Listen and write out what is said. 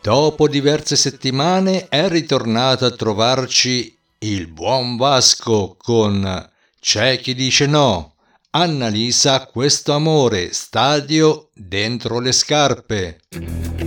Dopo diverse settimane è ritornato a trovarci il buon Vasco con C'è chi dice no. Annalisa questo amore, stadio dentro le scarpe.